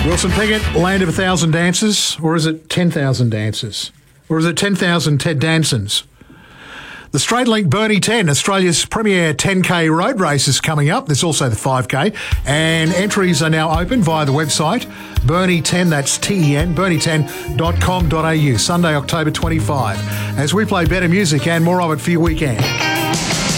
Wilson Pickett, Land of 1,000 Dances, or is it 10,000 Dances? Or is it 10,000 Ted Dansons? The Straight Link Burnie 10, Australia's premier 10K road race is coming up. There's also the 5K, and entries are now open via the website, Burnie 10, that's TEN, burnie10.com.au, Sunday, October 25, as we play better music and more of it for your weekend.